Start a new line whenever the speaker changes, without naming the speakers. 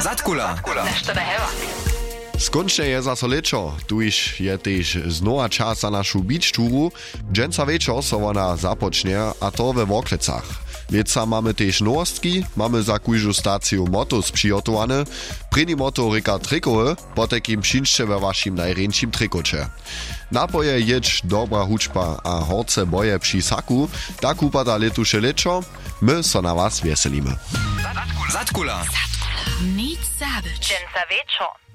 Zatkula.
Skončne je zaso lečo, tuž je tež znova čas za našu beach túru. Dženca večer so ona započne, a to we Woklecach. Ljeca mamy tež nowostki, mamy za kujžu staciju motos přijotowane. Prini moto reka trikowy, potekim přinšće we vašim najrjenčim trikoče. Napoje ječ dobra hučba a horce boje při saku, tak upada letuše lečo, my so na was veselimy.
Zatkula.
Nic zabyć.
Dženca večer.